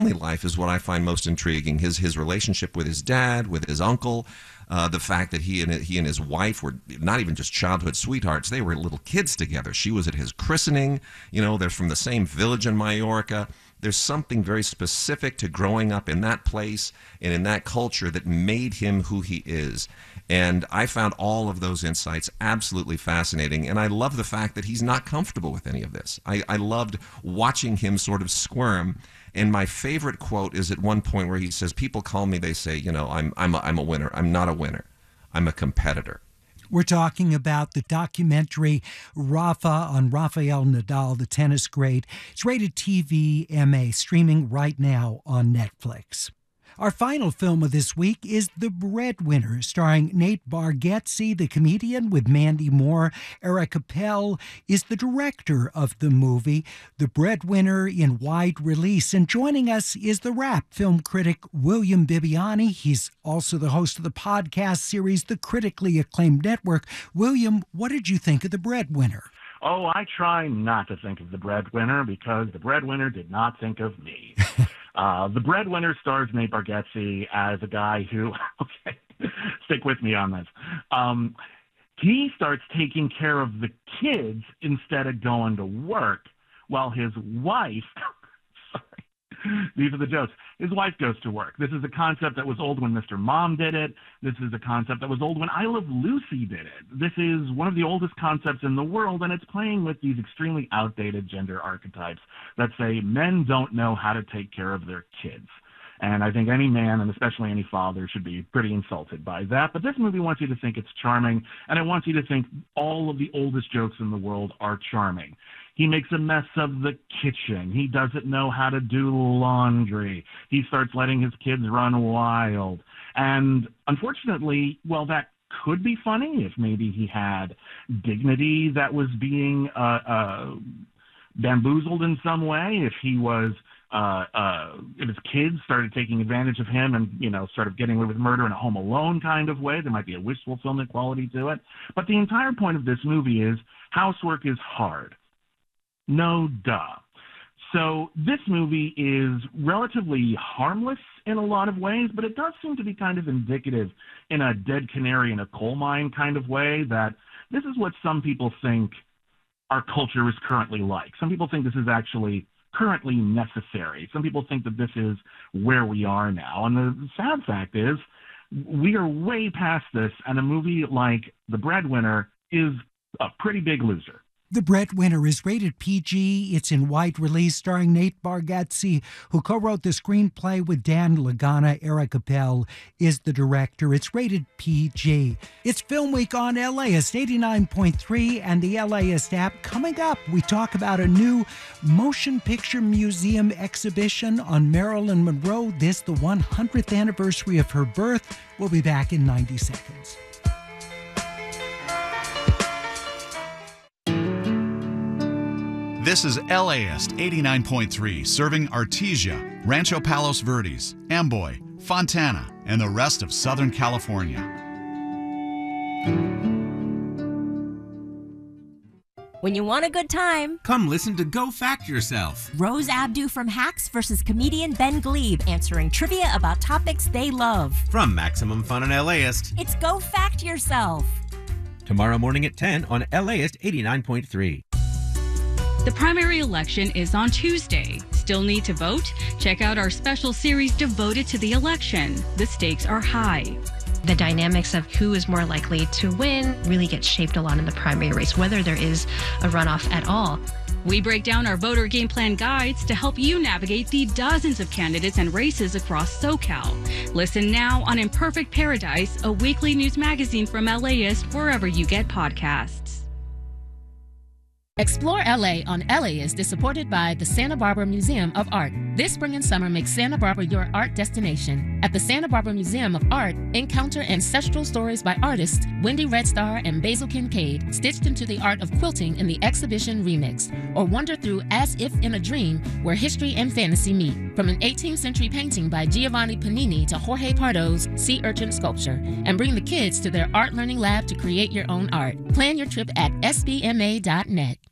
life is what I find most intriguing. His relationship with his dad, with his uncle, the fact that he and his wife were not even just childhood sweethearts; they were little kids together. She was at his christening. They're from the same village in Majorca. There's something very specific to growing up in that place and in that culture that made him who he is. And I found all of those insights absolutely fascinating. And I love the fact that he's not comfortable with any of this. I loved watching him sort of squirm. And my favorite quote is at one point where he says, people call me, they say, I'm a winner. I'm not a winner. I'm a competitor. We're talking about the documentary Rafa on Rafael Nadal, the tennis great. It's rated TV MA, streaming right now on Netflix. Our final film of this week is The Breadwinner, starring Nate Bargatze, the comedian, with Mandy Moore. Eric Appel is the director of the movie, The Breadwinner, in wide release. And joining us is the rap film critic William Bibbiani. He's also the host of the podcast series, The Critically Acclaimed Network. William, what did you think of The Breadwinner? Oh, I try not to think of The Breadwinner because The Breadwinner did not think of me. The Breadwinner stars Nate Bargatze as a guy who, okay, stick with me on this. He starts taking care of the kids instead of going to work while his wife, sorry, these are the jokes. His wife goes to work. This is a concept that was old when Mr. Mom did it. This is a concept that was old when I Love Lucy did it. This is one of the oldest concepts in the world, and it's playing with these extremely outdated gender archetypes that say men don't know how to take care of their kids. And I think any man, and especially any father, should be pretty insulted by that. But this movie wants you to think it's charming, and it wants you to think all of the oldest jokes in the world are charming. He makes a mess of the kitchen. He doesn't know how to do laundry. He starts letting his kids run wild. And unfortunately, well, that could be funny if maybe he had dignity that was being bamboozled in some way, if he was if his kids started taking advantage of him and, sort of getting away with murder in a Home Alone kind of way. There might be a wish fulfillment quality to it. But the entire point of this movie is housework is hard. No duh. So this movie is relatively harmless in a lot of ways, but it does seem to be kind of indicative in a dead canary in a coal mine kind of way that this is what some people think our culture is currently like. Some people think this is actually currently necessary. Some people think that this is where we are now. And the sad fact is we are way past this, and a movie like The Breadwinner is a pretty big loser. The Breadwinner is rated PG. It's in wide release, starring Nate Bargatze, who co-wrote the screenplay with Dan Lagana. Eric Appel is the director. It's rated PG. It's Film Week on LAist 89.3 and the LAist app. Coming up, we talk about a new motion picture museum exhibition on Marilyn Monroe. This, the 100th anniversary of her birth. We'll be back in 90 seconds. This is LAist 89.3, serving Artesia, Rancho Palos Verdes, Amboy, Fontana, and the rest of Southern California. When you want a good time, come listen to Go Fact Yourself. Rose Abdu from Hacks versus comedian Ben Glebe answering trivia about topics they love. From Maximum Fun on LAist, it's Go Fact Yourself. Tomorrow morning at 10 on LAist 89.3. The primary election is on Tuesday. Still need to vote? Check out our special series devoted to the election. The stakes are high. The dynamics of who is more likely to win really gets shaped a lot in the primary race, whether there is a runoff at all. We break down our voter game plan guides to help you navigate the dozens of candidates and races across SoCal. Listen now on Imperfect Paradise, a weekly news magazine from LAist, wherever you get podcasts. Explore LA on LAist is supported by the Santa Barbara Museum of Art. This spring and summer, make Santa Barbara your art destination. At the Santa Barbara Museum of Art, encounter ancestral stories by artists Wendy Red Star and Basil Kincaid, stitched into the art of quilting in the exhibition Remix. Or wander through As If in a Dream, where history and fantasy meet. From an 18th century painting by Giovanni Panini to Jorge Pardo's sea urchin sculpture. And bring the kids to their art learning lab to create your own art. Plan your trip at sbma.net.